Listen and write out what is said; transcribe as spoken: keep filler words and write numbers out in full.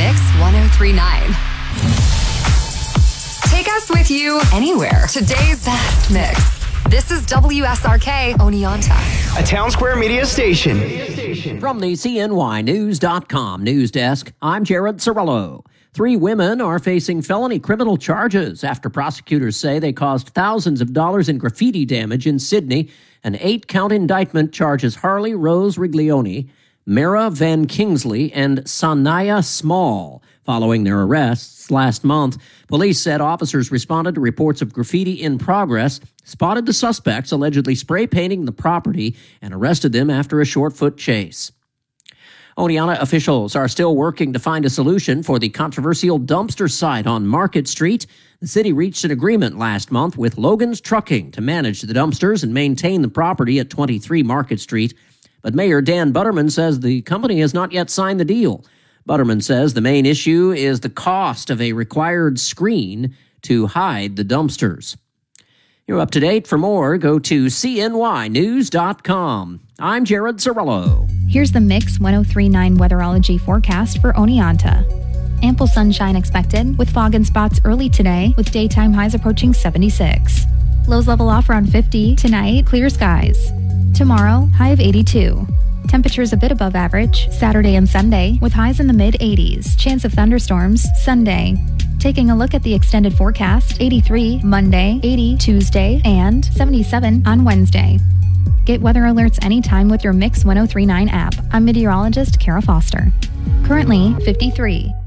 Mix ten thirty-nine. Take us with you anywhere. Today's best mix. This is W S R K Oneonta, a Town Square Media station. From the C N Y News dot com news desk, I'm Jared Cirillo. Three women are facing felony criminal charges after prosecutors say they caused thousands of dollars in graffiti damage in Sydney. An eight-count indictment charges Harley Rose Riglione, Mara Van Kingsley, and Sanaya Small. Following their arrests last month, police said officers responded to reports of graffiti in progress, spotted the suspects allegedly spray painting the property, and arrested them after a short-foot chase. Oneonta officials are still working to find a solution for the controversial dumpster site on Market Street. The city reached an agreement last month with Logan's Trucking to manage the dumpsters and maintain the property at twenty-three Market Street. But Mayor Dan Butterman says the company has not yet signed the deal. Butterman says the main issue is the cost of a required screen to hide the dumpsters. You're up to date. For more, go to C N Y News dot com. I'm Jared Cirillo. Here's the Mix ten thirty-nine weatherology forecast for Oneonta. Ample sunshine expected, with fog and spots early today, with daytime highs approaching seventy-six. Lows level off around fifty. Tonight, clear skies. Tomorrow, high of eighty-two. Temperatures a bit above average Saturday and Sunday, with highs in the mid-eighties. Chance of thunderstorms Sunday. Taking a look at the extended forecast, eighty-three Monday, eighty Tuesday, and seventy-seven on Wednesday. Get weather alerts anytime with your Mix ten thirty-nine app. I'm meteorologist Kara Foster. Currently, fifty-three.